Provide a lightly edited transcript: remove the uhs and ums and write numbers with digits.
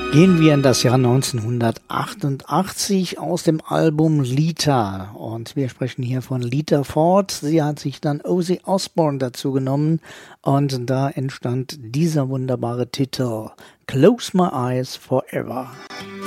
Gehen wir in das Jahr 1988 aus dem Album Lita. Und wir sprechen hier von Lita Ford. Sie hat sich dann Ozzy Osbourne dazu genommen. Und da entstand dieser wunderbare Titel Close My Eyes Forever.